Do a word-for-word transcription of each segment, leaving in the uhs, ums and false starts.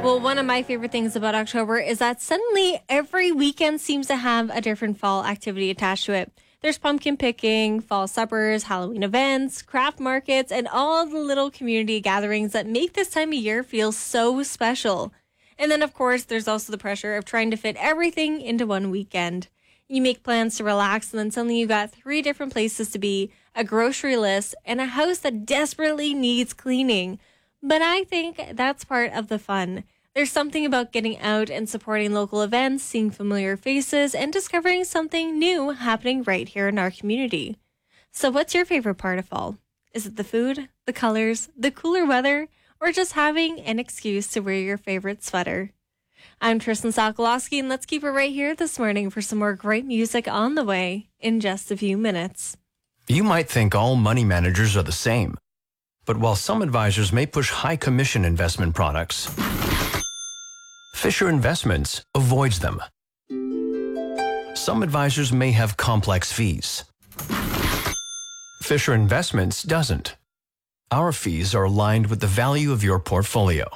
Well, one of my favorite things about October is that suddenly every weekend seems to have a different fall activity attached to it. There's pumpkin picking, fall suppers, Halloween events, craft markets, and all the little community gatherings that make this time of year feel so special. And then, of course, there's also the pressure of trying to fit everything into one weekend. You make plans to relax, and then suddenly you got three different places to be, a grocery list, and a house that desperately needs cleaning. But I think that's part of the fun. There's something about getting out and supporting local events, seeing familiar faces, and discovering something new happening right here in our community. So what's your favorite part of fall? Is it the food, the colors, the cooler weather, or just having an excuse to wear your favorite sweater? I'm Tristan Sokolowski, and let's keep it right here this morning for some more great music on the way in just a few minutes. You might think all money managers are the same. But while some advisors may push high commission investment products, Fisher Investments avoids them. Some advisors may have complex fees. Fisher Investments doesn't. Our fees are aligned with the value of your portfolio.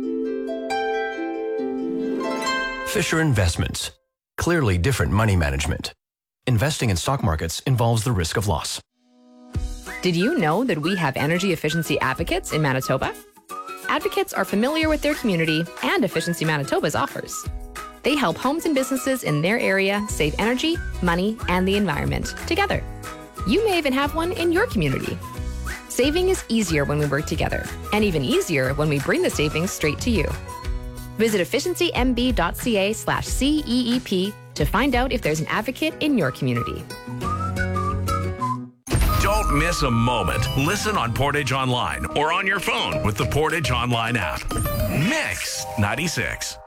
Fisher Investments. Clearly different money management. Investing in stock markets involves the risk of loss. Did you know that we have energy efficiency advocates in Manitoba? Advocates are familiar with their community and Efficiency Manitoba's offers. They help homes and businesses in their area save energy, money, and the environment together. You may even have one in your community. Saving is easier when we work together, and even easier when we bring the savings straight to you. Visit efficiency m b.ca slash C E E P to find out if there's an advocate in your community. Don't miss a moment. Listen on Portage Online or on your phone with the Portage Online app. Mix ninety-six.